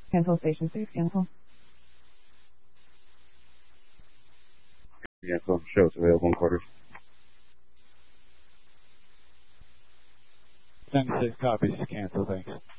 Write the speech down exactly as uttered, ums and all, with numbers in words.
Cancel station six, cancel. Cancel. Shows available in quarters. ninety-six copies. Cancel. Thanks.